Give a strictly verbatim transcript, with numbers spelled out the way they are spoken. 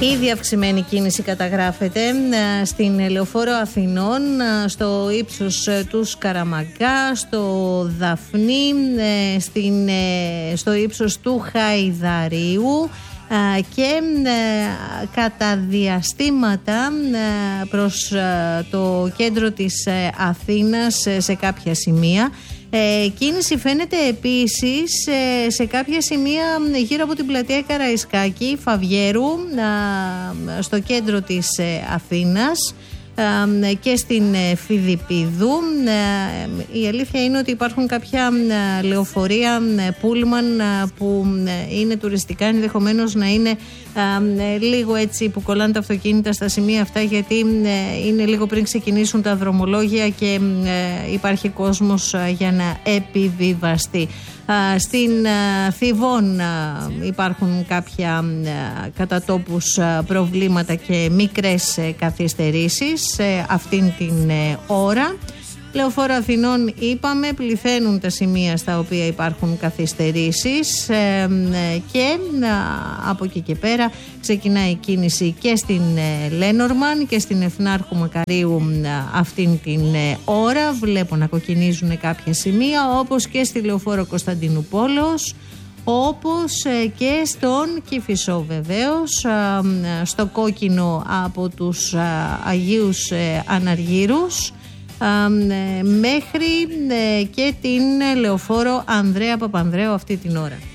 Ήδη αυξημένη κίνηση καταγράφεται στην Λεωφόρο Αθηνών, στο ύψος του Σκαραμαγκά, στο Δαφνί, στην, στο ύψος του Χαϊδαρίου και κατά διαστήματα προς το κέντρο της Αθήνας σε κάποια σημεία. Ε, κίνηση φαίνεται επίσης ε, σε κάποια σημεία γύρω από την πλατεία Καραϊσκάκη, Φαβιέρου, ε, στο κέντρο της ε, Αθήνας ε, και στην ε, Φιδιππίδου. Ε, η αλήθεια είναι ότι υπάρχουν κάποια ε, λεωφορεία ε, πούλμαν ε, που ε, είναι τουριστικά, ενδεχομένως να είναι ε, λίγο έτσι που κολλάνε τα αυτοκίνητα στα σημεία αυτά, γιατί ε, είναι λίγο πριν ξεκινήσουν τα δρομολόγια και ε, υπάρχει κόσμος ε, για να επιβιβαστεί. Uh, στην uh, Θηβών uh, υπάρχουν κάποια uh, κατά τόπους uh, προβλήματα και μικρές uh, καθυστερήσεις uh, αυτήν την uh, ώρα. Λεωφόρο Αθηνών είπαμε, πληθαίνουν τα σημεία στα οποία υπάρχουν καθυστερήσεις ε, και ε, από εκεί και πέρα ξεκινάει η κίνηση και στην ε, Λένορμαν και στην Εθνάρχου Μακαρίου ε, αυτήν την ε, ώρα. Βλέπω να κοκκινίζουν κάποια σημεία, όπως και στη Λεωφόρο Κωνσταντίνου Πόλος, όπως ε, και στον Κηφισό βεβαίως, ε, στο κόκκινο από τους ε, Αγίους ε, Αναργύρους, μέχρι και την Λεωφόρο Ανδρέα Παπανδρέου αυτή την ώρα.